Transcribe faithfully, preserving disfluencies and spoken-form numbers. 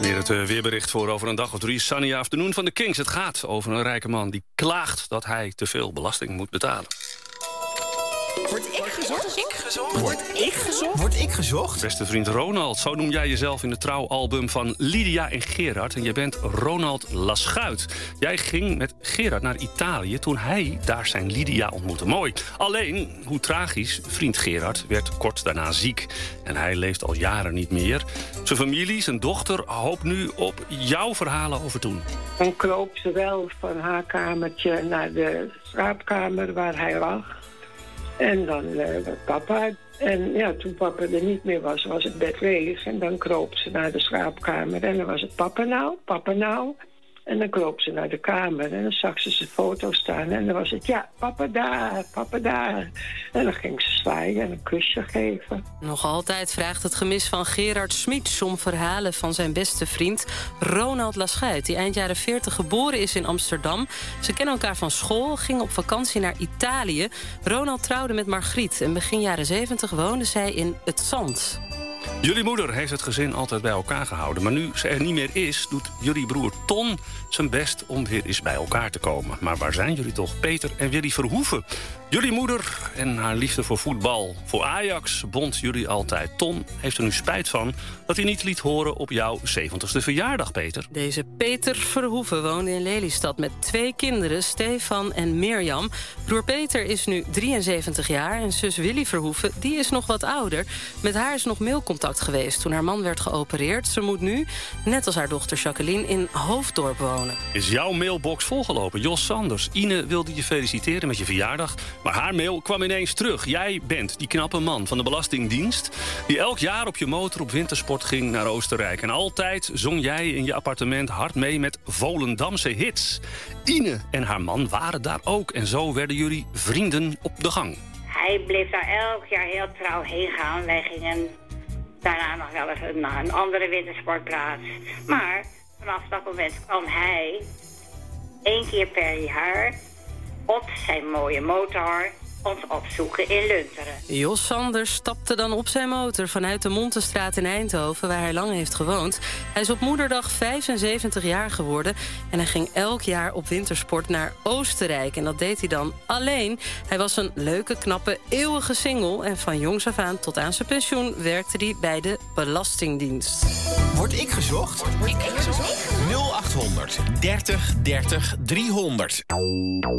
Meer het uh, weerbericht voor over een dag of drie. Sunny Afternoon van de Kings. Het gaat over een rijke man die klaagt dat hij te veel belasting moet betalen. Word ik gezocht? Ik gezocht? Word ik gezocht? Word ik gezocht? Beste vriend Ronald, zo noem jij jezelf in het trouwalbum van Lydia en Gerard. En jij bent Ronald Laschuit. Jij ging met Gerard naar Italië toen hij daar zijn Lydia ontmoette. Mooi. Alleen, hoe tragisch, vriend Gerard werd kort daarna ziek. En hij leeft al jaren niet meer. Zijn familie, zijn dochter, hoopt nu op jouw verhalen over toen. Dan kroop ze wel van haar kamertje naar de slaapkamer waar hij lag. En dan uh, papa. En ja, toen papa er niet meer was, was het bed leeg. En dan kroop ze naar de slaapkamer. En dan was het papa nou, papa nou. En dan kroop ze naar de kamer. En dan zag ze zijn foto staan. En dan was het, ja, papa daar, papa daar. En dan ging ze zwaaien en een kusje geven. Nog altijd vraagt het gemis van Gerard Smits om verhalen van zijn beste vriend Ronald Laschuit, die eind jaren veertig geboren is in Amsterdam. Ze kennen elkaar van school, gingen op vakantie naar Italië. Ronald trouwde met Margriet en begin jaren zeventig woonden zij in Het Zand. Jullie moeder heeft het gezin altijd bij elkaar gehouden. Maar nu ze er niet meer is, doet jullie broer Ton zijn best om weer eens bij elkaar te komen. Maar waar zijn jullie toch, Peter en Willy Verhoeven? Jullie moeder en haar liefde voor voetbal, voor Ajax, bond jullie altijd. Ton heeft er nu spijt van dat hij niet liet horen op jouw zeventigste verjaardag, Peter. Deze Peter Verhoeven woonde in Lelystad met twee kinderen, Stefan en Mirjam. Broer Peter is nu drieënzeventig jaar en zus Willy Verhoeven, die is nog wat ouder. Met haar is nog mailcontact geweest toen haar man werd geopereerd. Ze moet nu, net als haar dochter Jacqueline, in Hoofddorp wonen. Is jouw mailbox volgelopen? Jos Sanders, Ine wilde je feliciteren met je verjaardag, maar haar mail kwam ineens terug. Jij bent die knappe man van de Belastingdienst die elk jaar op je motor op wintersport ging naar Oostenrijk. En altijd zong jij in je appartement hard mee met Volendamse hits. Ine en haar man waren daar ook en zo werden jullie vrienden op de gang. Hij bleef daar elk jaar heel trouw heen gaan. Wij gingen daarna nog wel eens naar een andere wintersportplaats. Maar vanaf dat moment kwam hij één keer per jaar op zijn mooie motor ons opzoeken in Lunteren. Jos Sanders stapte dan op zijn motor vanuit de Montestraat in Eindhoven, waar hij lang heeft gewoond. Hij is op moederdag vijfenzeventig jaar geworden en hij ging elk jaar op wintersport naar Oostenrijk. En dat deed hij dan alleen. Hij was een leuke, knappe, eeuwige single en van jongs af aan tot aan zijn pensioen werkte hij bij de Belastingdienst. Word ik gezocht? Word ik gezocht? nul acht honderd dertig dertig driehonderd.